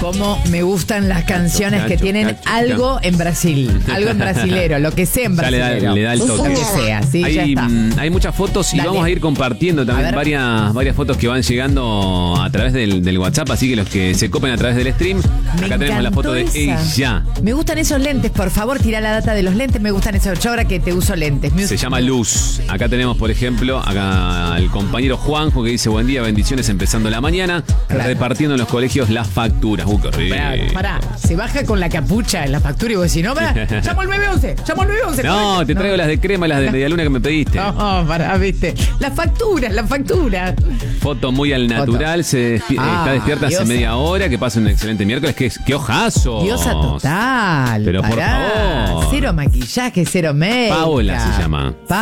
Cómo me gustan las canciones que tienen algo en Brasil, algo en brasilero, lo que sea en Ya brasilero. le da el toque. Lo que sea, sí, ya Hay, está. hay muchas fotos y Dale. vamos a ir compartiendo también varias fotos que van llegando a través del WhatsApp, así que los que se copen a través del stream, Me acá tenemos la foto de encantó ella. Me gustan esos lentes, por favor, tira la data de los lentes, me gustan esos. Yo ahora que te uso lentes. Se llama Luz. Acá tenemos, por ejemplo, acá al compañero Juanjo que dice: buen día, bendiciones, empezando la mañana, Claro. repartiendo en los colegios las facturas. Qué rico. Pará, se baja con la capucha en la factura y vos decís, no, pará, llamo al 911, llamo al 911. No, te traigo las de crema y las de medialuna que me pediste. No, pará, viste. Las facturas. Foto muy al natural, está despierta hace diosa. media hora, que pasa un excelente miércoles. ¡Qué ojazo! Diosa total. Pero por pará. favor. Cero maquillaje, cero make. Paola se llama.